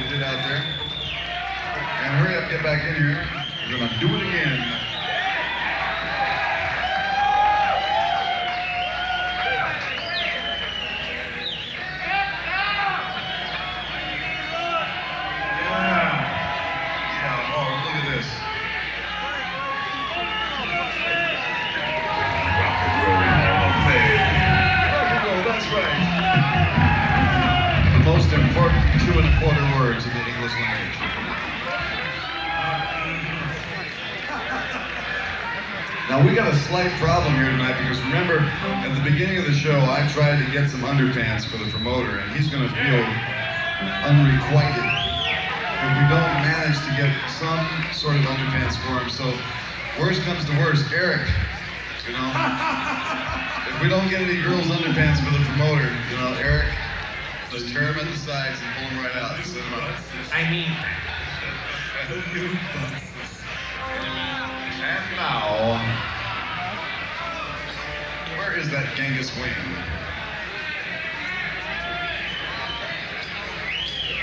did out there. And hurry up, get back in here. We're gonna do it again. Yeah, oh, look at this. Rock and roll Hall of Fame. Rock and roll, that's right. The most important 2 1/4 words in the English language. Now we got a slight problem here tonight because remember, at the beginning of the show, I tried to get some underpants for the promoter, and he's going to feel unrequited if we don't manage to get some sort of underpants for him. So, worst comes to worst, Eric, you know, if we don't get any girls' underpants for the promoter, you know, Eric, just tear them at the sides and pull them right out and send them out. I mean, And now, where is that Genghis Wing?